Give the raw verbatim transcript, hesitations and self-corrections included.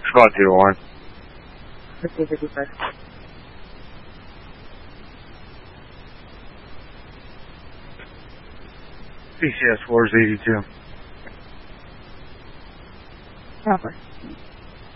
Squad two one. fifteen fifty-five. P C S four is eighty-two. Proper.